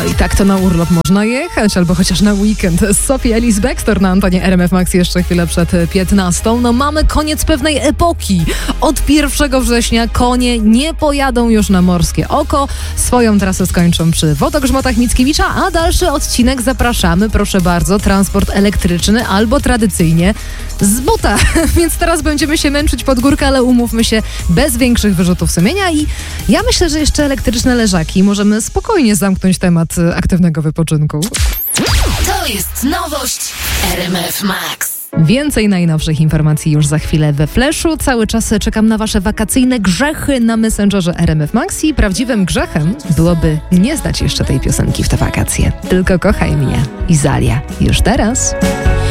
i tak to na urlop można jechać, albo chociaż na weekend. Sophie Ellis Bextor na antenie RMF Max jeszcze chwilę przed 15. No mamy koniec pewnej epoki. Od 1 września konie nie pojadą już na Morskie Oko. Swoją trasę skończą przy Wodogrzmotach Mickiewicza, a dalszy odcinek zapraszamy, proszę bardzo, transport elektryczny albo tradycyjnie z buta. Więc teraz będziemy się męczyć pod górkę, ale umówmy się, bez większych wyrzutów sumienia i ja myślę, że jeszcze elektryczne leżaki możemy spokojnie zamknąć temat aktywnego wypoczynku. To jest nowość RMF Max. Więcej najnowszych informacji już za chwilę we Flashu. Cały czas czekam na wasze wakacyjne grzechy na Messengerze RMF Max i prawdziwym grzechem byłoby nie znać jeszcze tej piosenki w te wakacje. Tylko kochaj mnie. Izalia. Już teraz.